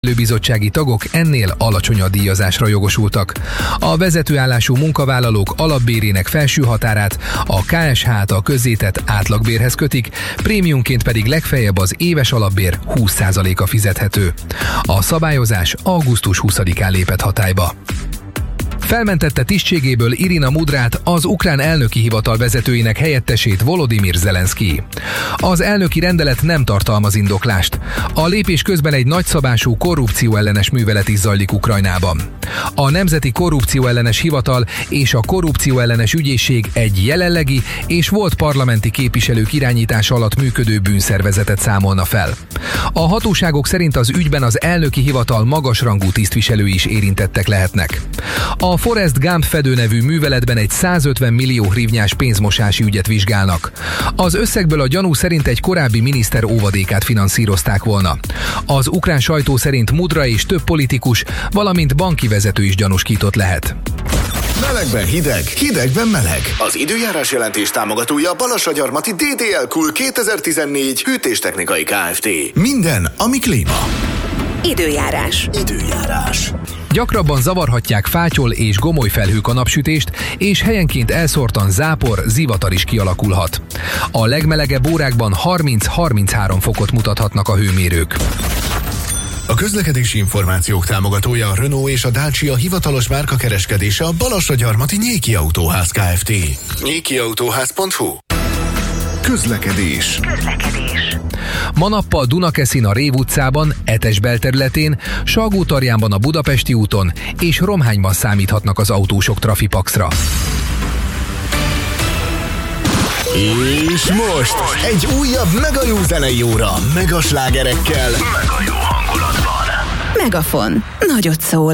Bizottsági tagok ennél alacsonyabb díjazásra jogosultak. A vezetőállású munkavállalók alapbérének felső határát a KSH által közzétett átlagbérhez kötik, prémiumként pedig legfeljebb az éves alapbér 20%-a fizethető. A szabályozás augusztus 20-án lépett hatályba. Felmentette tisztségéből Irina Mudrát, az ukrán elnöki hivatal vezetőinek helyettesét Volodymyr Zelenszkij. Az elnöki rendelet nem tartalmaz indoklást. A lépés közben egy nagyszabású korrupcióellenes művelet is zajlik Ukrajnában. A Nemzeti Korrupcióellenes Hivatal és a Korrupcióellenes Ügyészség egy jelenlegi és volt parlamenti képviselők irányítása alatt működő bűnszervezetet számolna fel. A hatóságok szerint az ügyben az elnöki hivatal magasrangú tisztviselői is érintettek lehetnek. A Forrest Gump fedő nevű műveletben egy 150 millió hrivnyás pénzmosási ügyet vizsgálnak. Az összegből a gyanú szerint egy korábbi miniszter óvadékát finanszírozták volna. Az ukrán sajtó szerint Mudra és több politikus, valamint banki vezető is gyanúsított lehet. Melegben hideg, hidegben meleg. Az időjárás jelentés támogatója Balassagyarmati DDL Cool 2014 hűtéstechnikai Kft. Minden, ami klíma. Időjárás. Gyakrabban zavarhatják fátyol és gomoly felhők a napsütést, és helyenként elszórtan zápor, zivatar is kialakulhat. A legmelegebb órákban 30-33 fokot mutathatnak a hőmérők. A közlekedési információk támogatója a Renault és a Dacia hivatalos márkakereskedése a Balassagyarmati Nyéki Autóház Kft. nyékiautóház.hu. Közlekedés. Ma nappal Dunakeszin a Rév utcában, Etes belterületén, Salgótarjánban a Budapesti úton és Romhányban számíthatnak az autósok trafipaxra. És most egy újabb mega jó zenei óra, mega slágerekkel, Megafon. Nagyot szól.